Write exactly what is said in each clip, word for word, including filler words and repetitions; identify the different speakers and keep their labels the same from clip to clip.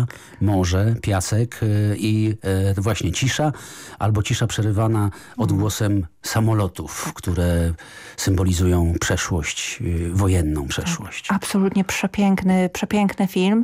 Speaker 1: morze, piasek i właśnie cisza, albo cisza przerywana odgłosem samolotów, które symbolizują przeszłość, wojenną przeszłość.
Speaker 2: Tak, absolutnie przepiękny, przepiękny film.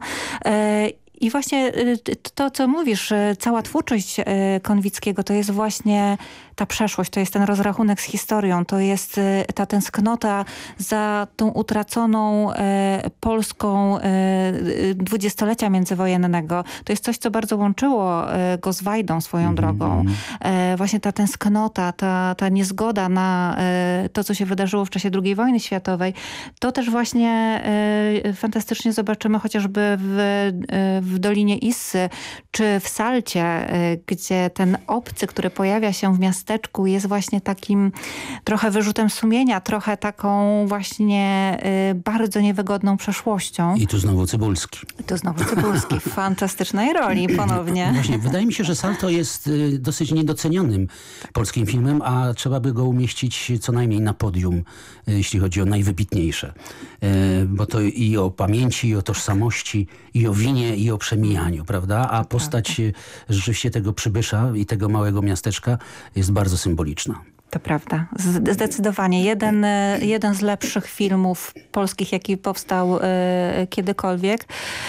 Speaker 2: I właśnie to, co mówisz, cała twórczość Konwickiego to jest właśnie ta przeszłość, to jest ten rozrachunek z historią, to jest ta tęsknota za tą utraconą e, Polską e, dwudziestolecia międzywojennego. To jest coś, co bardzo łączyło e, go z Wajdą swoją mm -hmm. drogą. E, właśnie ta tęsknota, ta, ta niezgoda na e, to, co się wydarzyło w czasie drugiej wojny światowej. To też właśnie e, fantastycznie zobaczymy chociażby w, e, w Dolinie Issy, czy w Salcie, e, gdzie ten obcy, który pojawia się w miasteczku, jest właśnie takim trochę wyrzutem sumienia, trochę taką właśnie y, bardzo niewygodną przeszłością.
Speaker 1: I tu znowu Cybulski.
Speaker 2: I tu znowu Cybulski w fantastycznej roli ponownie.
Speaker 1: Właśnie, wydaje mi się, że Salto jest y, dosyć niedocenionym polskim filmem, a trzeba by go umieścić co najmniej na podium, y, jeśli chodzi o najwybitniejsze. Y, bo to i o pamięci, i o tożsamości, i o winie, i o przemijaniu, prawda? A postać y, rzeczywiście tego przybysza i tego małego miasteczka jest bardzo symboliczna.
Speaker 2: To prawda. Zdecydowanie. Jeden, jeden z lepszych filmów polskich, jaki powstał e, kiedykolwiek.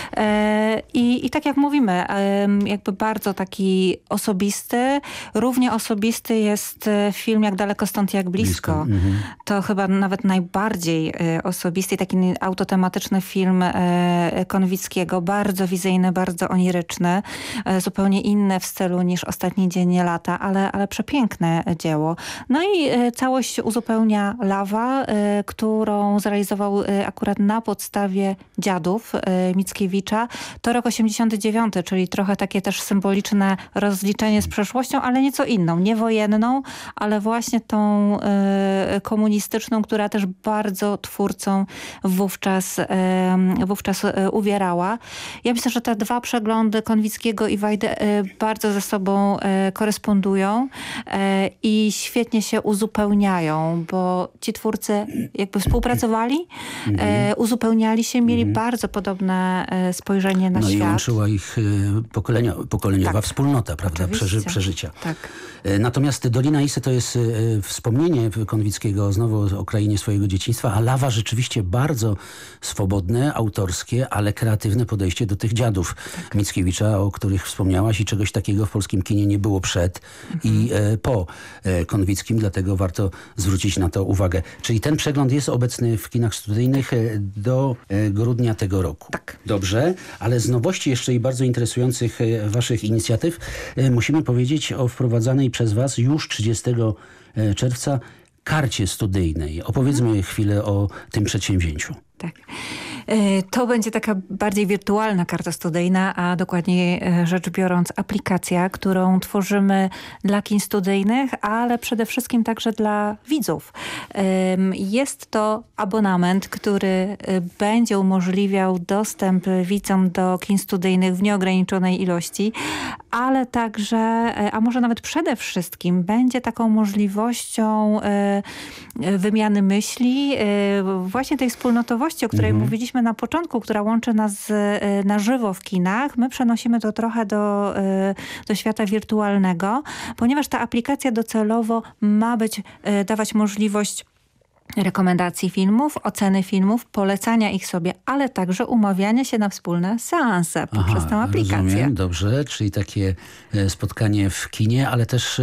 Speaker 2: E, i, I tak jak mówimy, e, jakby bardzo taki osobisty. Równie osobisty jest film Jak daleko stąd, jak blisko. blisko. Mhm. To chyba nawet najbardziej e, osobisty, taki autotematyczny film e, Konwickiego. Bardzo wizyjny, bardzo oniryczny. E, zupełnie inny w stylu niż Ostatni dzień lata, ale, ale przepiękne dzieło. No i e, całość uzupełnia Lawa, e, którą zrealizował e, akurat na podstawie Dziadów e, Mickiewicza. To rok osiemdziesiąty dziewiąty, czyli trochę takie też symboliczne rozliczenie z przeszłością, ale nieco inną. Nie wojenną, ale właśnie tą e, komunistyczną, która też bardzo twórcą wówczas, e, wówczas e, uwierała. Ja myślę, że te dwa przeglądy Konwickiego i Wajdy e, bardzo ze sobą e, korespondują e, i świetnie się uzupełniają, bo ci twórcy jakby współpracowali, mhm. e, uzupełniali się, mieli mhm. bardzo podobne e, spojrzenie na
Speaker 1: no
Speaker 2: świat.
Speaker 1: No i łączyła ich e, pokolenia, pokoleniowa
Speaker 2: tak.
Speaker 1: wspólnota, prawda, Przeży, przeżycia.
Speaker 2: Tak.
Speaker 1: E, natomiast Dolina Issy to jest e, wspomnienie Konwickiego znowu o krainie swojego dzieciństwa, a Lawa rzeczywiście bardzo swobodne, autorskie, ale kreatywne podejście do tych Dziadów tak. Mickiewicza, o których wspomniałaś i czegoś takiego w polskim kinie nie było przed mhm. i e, po e, Konwickim, dlatego warto zwrócić na to uwagę. Czyli ten przegląd jest obecny w kinach studyjnych do grudnia tego roku.
Speaker 2: Tak.
Speaker 1: Dobrze, ale z nowości jeszcze i bardzo interesujących waszych inicjatyw musimy powiedzieć o wprowadzanej przez was już trzydziestego czerwca karcie studyjnej. Opowiedzmy hmm. chwilę o tym przedsięwzięciu.
Speaker 2: Tak. To będzie taka bardziej wirtualna karta studyjna, a dokładniej rzecz biorąc aplikacja, którą tworzymy dla kin studyjnych, ale przede wszystkim także dla widzów. Jest to abonament, który będzie umożliwiał dostęp widzom do kin studyjnych w nieograniczonej ilości, ale także, a może nawet przede wszystkim będzie taką możliwością wymiany myśli, właśnie tej wspólnotowości, o której mhm. mówiliśmy na początku, która łączy nas na żywo w kinach. My przenosimy to trochę do, do świata wirtualnego, ponieważ ta aplikacja docelowo ma być, dawać możliwość rekomendacji filmów, oceny filmów, polecania ich sobie, ale także umawiania się na wspólne seanse Aha, poprzez tę aplikację.
Speaker 1: Rozumiem, dobrze, czyli takie spotkanie w kinie, ale też...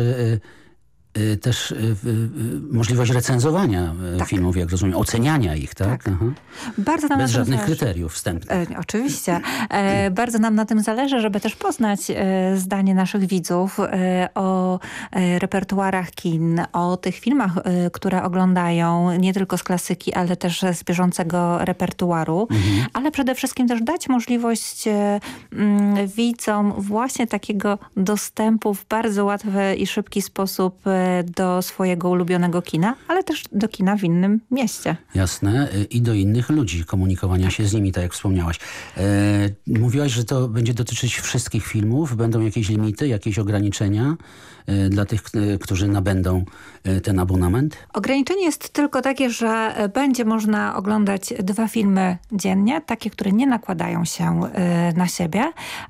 Speaker 1: też y, y, możliwość recenzowania tak. filmów, jak rozumiem, oceniania ich, tak?
Speaker 2: tak. Bardzo nam
Speaker 1: Bez
Speaker 2: na
Speaker 1: żadnych
Speaker 2: zależy.
Speaker 1: kryteriów wstępnych.
Speaker 2: E, oczywiście. E, bardzo nam na tym zależy, żeby też poznać e, zdanie naszych widzów e, o e, repertuarach kin, o tych filmach, e, które oglądają, nie tylko z klasyki, ale też z bieżącego repertuaru, mhm. ale przede wszystkim też dać możliwość e, m, widzom właśnie takiego dostępu w bardzo łatwy i szybki sposób e, do swojego ulubionego kina, ale też do kina w innym mieście.
Speaker 1: Jasne. I do innych ludzi, komunikowania się z nimi, tak jak wspomniałaś. E, mówiłaś, że to będzie dotyczyć wszystkich filmów. Będą jakieś limity, jakieś ograniczenia e, dla tych, e, którzy nabędą e, ten abonament?
Speaker 2: Ograniczenie jest tylko takie, że będzie można oglądać dwa filmy dziennie, takie, które nie nakładają się e, na siebie,